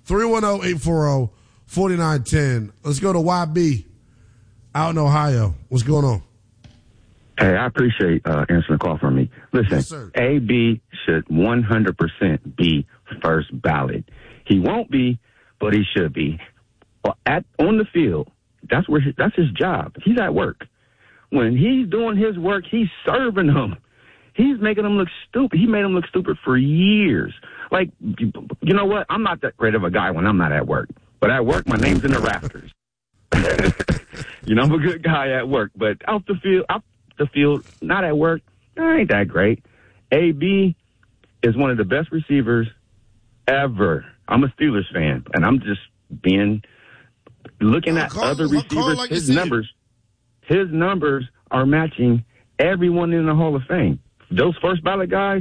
310-840-4910. Let's go to YB out in Ohio. What's going on? Hey, I appreciate answering the call from me. Listen, Yes, sir. AB should 100% be first ballot. He won't be, but he should be. On the field, that's his job. He's at work. When he's doing his work, he's serving them. He's making them look stupid. He made them look stupid for years. Like, you know what? I'm not that great of a guy when I'm not at work. But at work, my name's in the rafters. I'm a good guy at work. But out the field, not at work, I ain't that great. AB is one of the best receivers ever. I'm a Steelers fan, and I'm just looking at other receivers. Like his numbers are matching everyone in the Hall of Fame. Those first ballot guys,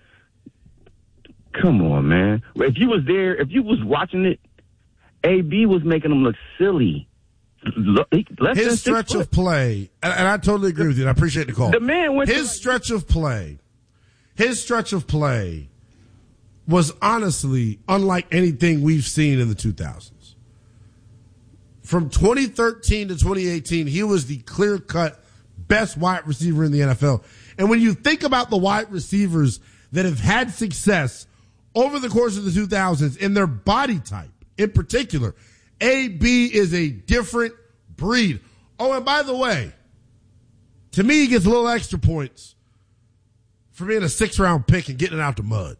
come on, man. If you was there, if you was watching it, AB was making them look silly. His stretch of play, and I totally agree with you, and I appreciate the call. The man went his stretch of play was honestly unlike anything we've seen in the 2000s. From 2013 to 2018, he was the clear-cut best wide receiver in the NFL. And when you think about the wide receivers that have had success over the course of the 2000s in their body type in particular, AB is a different breed. Oh, and by the way, to me, he gets a little extra points for being a 6th-round pick and getting it out the mud.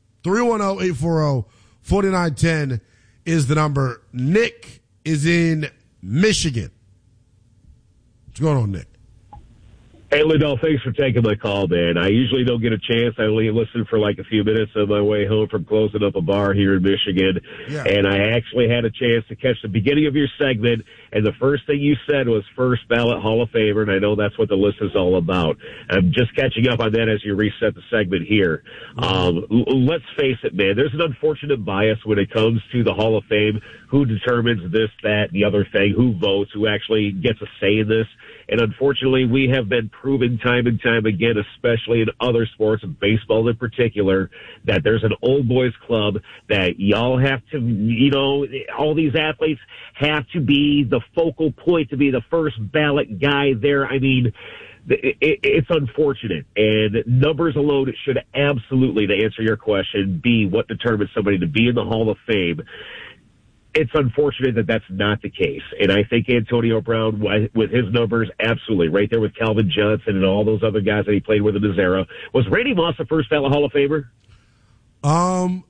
310-840-4910 is the number. Nick is in Michigan. What's going on, Nick? Hey, Liddell, thanks for taking my call, man. I usually don't get a chance. I only listen for like a few minutes on my way home from closing up a bar here in Michigan. Yeah. And I actually had a chance to catch the beginning of your segment, and the first thing you said was first ballot Hall of Famer, and I know that's what the list is all about. I'm just catching up on that as you reset the segment here. Let's face it, man, there's an unfortunate bias when it comes to the Hall of Fame. Who determines this, that, the other thing, who votes, who actually gets a say in this. And unfortunately, we have been proven time and time again, especially in other sports, baseball in particular, that there's an old boys club that y'all have to, all these athletes have to be the focal point, to be the first ballot guy there. I mean, it's unfortunate, and numbers alone should absolutely, to answer your question, be what determines somebody to be in the Hall of Fame. It's unfortunate that that's not the case. And I think Antonio Brown, with his numbers, absolutely, right there with Calvin Johnson and all those other guys that he played with in his era. Was Randy Moss the first ballot Hall of Famer? I'm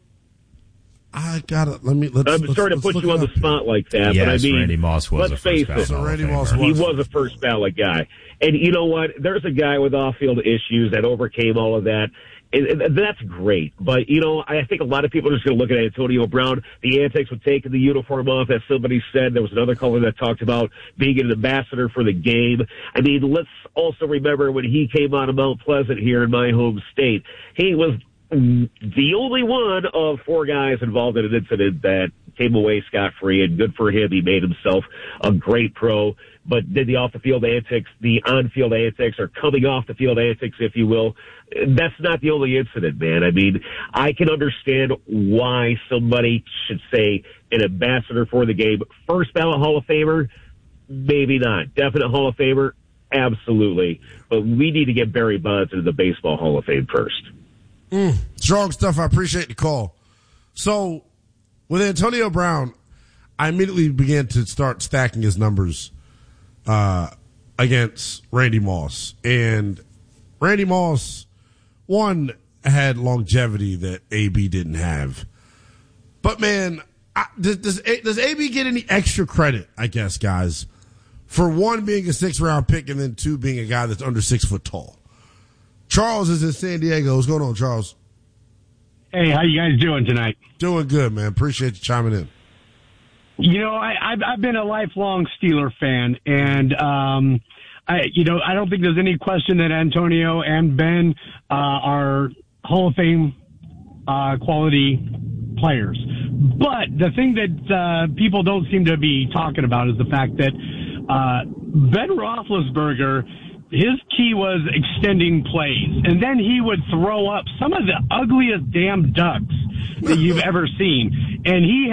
sorry to put you on the spot like that, yes, but I mean, Randy Moss was let's face it, he was a first ballot guy. And you know what? There's a guy with off-field issues that overcame all of that. That's great. But, I think a lot of people are just going to look at Antonio Brown, the antics with taking the uniform off, as somebody said. There was another caller that talked about being an ambassador for the game. I mean, let's also remember when he came out of Mount Pleasant here in my home state, he was the only one of 4 guys involved in an incident that came away scot-free, and good for him. He made himself a great pro. But did the off-the-field antics, the on-field antics, or coming off-the-field antics, if you will, that's not the only incident, man. I mean, I can understand why somebody should say an ambassador for the game. First ballot Hall of Famer, maybe not. Definite Hall of Famer, absolutely. But we need to get Barry Bonds into the Baseball Hall of Fame first. Strong stuff. I appreciate the call. So, with Antonio Brown, I immediately began to start stacking his numbers against Randy Moss. And Randy Moss, one, had longevity that AB didn't have. But, man, does AB get any extra credit, I guess, guys, for one, being a 6th-round pick, and then 2, being a guy that's under 6 foot tall? Charles is in San Diego. What's going on, Charles? Hey, how you guys doing tonight? Doing good, man. Appreciate you chiming in. I've been a lifelong Steeler fan, and I don't think there's any question that Antonio and Ben are Hall of Fame quality players. But the thing that people don't seem to be talking about is the fact that Ben Roethlisberger, his key was extending plays, and then he would throw up some of the ugliest damn ducks that you've ever seen, and he